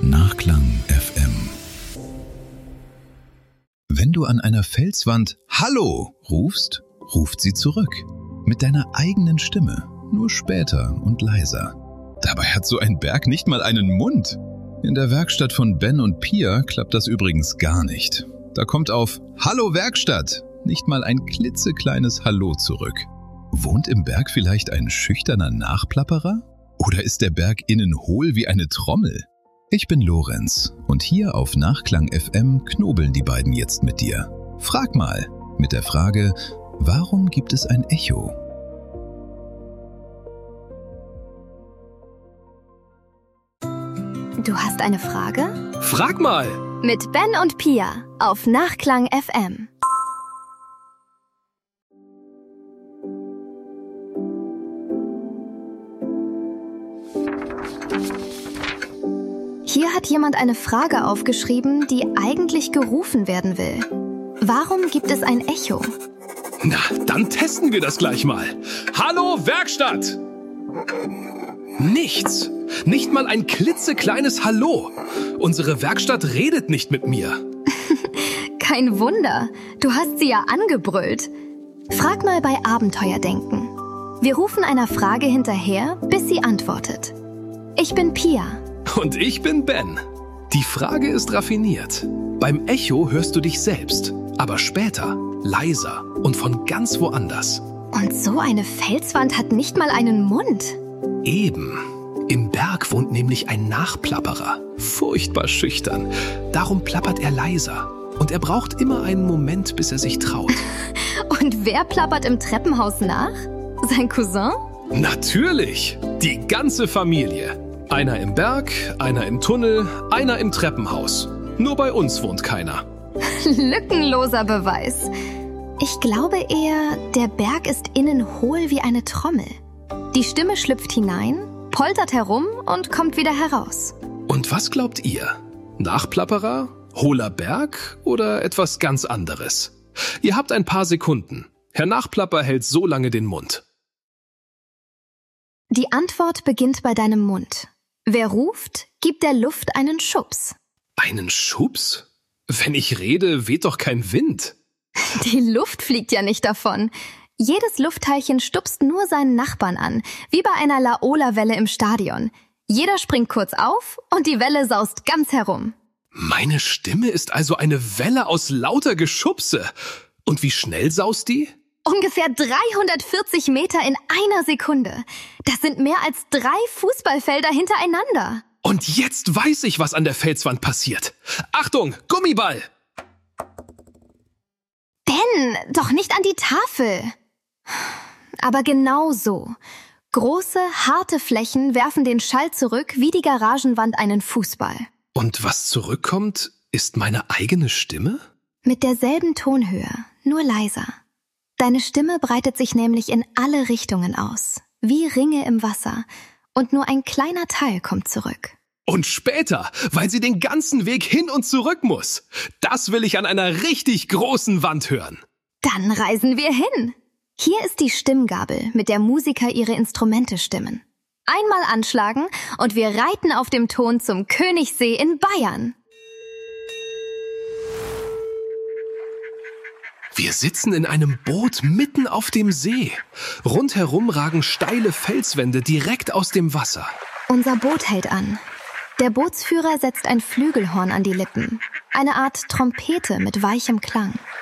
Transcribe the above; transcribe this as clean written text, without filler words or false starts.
Nachklang FM. Wenn du an einer Felswand Hallo rufst, ruft sie zurück. Mit deiner eigenen Stimme, nur später und leiser. Dabei hat so ein Berg nicht mal einen Mund. In der Werkstatt von Ben und Pia klappt das übrigens gar nicht. Da kommt auf Hallo Werkstatt nicht mal ein klitzekleines Hallo zurück. Wohnt im Berg vielleicht ein schüchterner Nachplapperer? Oder ist der Berg innen hohl wie eine Trommel? Ich bin Lorenz und hier auf Nachklang FM knobeln die beiden jetzt mit dir. Frag mal mit der Frage, warum gibt es ein Echo? Du hast eine Frage? Frag mal! Mit Ben und Pia auf Nachklang FM. Hier hat jemand eine Frage aufgeschrieben, die eigentlich gerufen werden will. Warum gibt es ein Echo? Na, dann testen wir das gleich mal. Hallo Werkstatt! Nichts. Nicht mal ein klitzekleines Hallo. Unsere Werkstatt redet nicht mit mir. Kein Wunder. Du hast sie ja angebrüllt. Frag mal bei Abenteuerdenken. Wir rufen einer Frage hinterher, bis sie antwortet. Ich bin Pia. Und ich bin Ben. Die Frage ist raffiniert. Beim Echo hörst du dich selbst, aber später, leiser und von ganz woanders. Und so eine Felswand hat nicht mal einen Mund. Eben. Im Berg wohnt nämlich ein Nachplapperer. Furchtbar schüchtern. Darum plappert er leiser. Und er braucht immer einen Moment, bis er sich traut. Und wer plappert im Treppenhaus nach? Sein Cousin? Natürlich. Die ganze Familie. Einer im Berg, einer im Tunnel, einer im Treppenhaus. Nur bei uns wohnt keiner. Lückenloser Beweis. Ich glaube eher, der Berg ist innen hohl wie eine Trommel. Die Stimme schlüpft hinein, poltert herum und kommt wieder heraus. Und was glaubt ihr? Nachplapperer, hohler Berg oder etwas ganz anderes? Ihr habt ein paar Sekunden. Herr Nachplapper hält so lange den Mund. Die Antwort beginnt bei deinem Mund. Wer ruft, gibt der Luft einen Schubs. Einen Schubs? Wenn ich rede, weht doch kein Wind. Die Luft fliegt ja nicht davon. Jedes Luftteilchen stupst nur seinen Nachbarn an, wie bei einer Laola-Welle im Stadion. Jeder springt kurz auf und die Welle saust ganz herum. Meine Stimme ist also eine Welle aus lauter Geschubse. Und wie schnell saust die? Ungefähr 340 Meter in einer Sekunde. Das sind mehr als 3 Fußballfelder hintereinander. Und jetzt weiß ich, was an der Felswand passiert. Achtung, Gummiball! Ben, doch nicht an die Tafel. Aber genau so. Große, harte Flächen werfen den Schall zurück, wie die Garagenwand einen Fußball. Und was zurückkommt, ist meine eigene Stimme? Mit derselben Tonhöhe, nur leiser. Deine Stimme breitet sich nämlich in alle Richtungen aus, wie Ringe im Wasser, und nur ein kleiner Teil kommt zurück. Und später, weil sie den ganzen Weg hin und zurück muss. Das will ich an einer richtig großen Wand hören. Dann reisen wir hin. Hier ist die Stimmgabel, mit der Musiker ihre Instrumente stimmen. Einmal anschlagen und wir reiten auf dem Ton zum Königssee in Bayern. Wir sitzen in einem Boot mitten auf dem See. Rundherum ragen steile Felswände direkt aus dem Wasser. Unser Boot hält an. Der Bootsführer setzt ein Flügelhorn an die Lippen. Eine Art Trompete mit weichem Klang.